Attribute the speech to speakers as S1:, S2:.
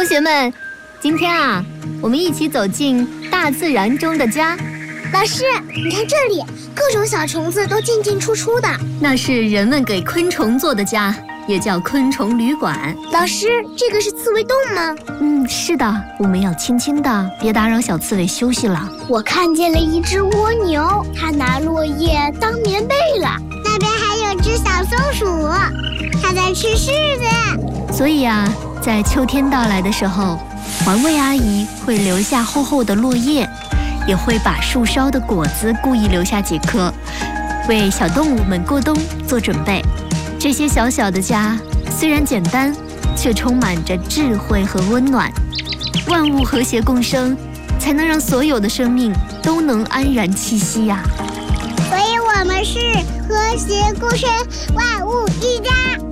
S1: 同学们，今天我们一起走进大自然中的家。
S2: 老师，你看这里，各种小虫子都进进出出的。
S1: 那是人们给昆虫做的家，也叫昆虫旅馆。
S2: 老师，这个是刺猬洞吗？
S1: 是的，我们要轻轻的，别打扰小刺猬休息了。
S2: 我看见了一只蜗牛，它拿落叶当棉被了。那边还有只小松鼠，它在吃柿子。
S1: 所以在秋天到来的时候，环卫阿姨会留下厚厚的落叶，也会把树梢的果子故意留下几颗，为小动物们过冬做准备。这些小小的家虽然简单，却充满着智慧和温暖。万物和谐共生，才能让所有的生命都能安然栖息呀。
S2: 所以我们是和谐共生，万物一家。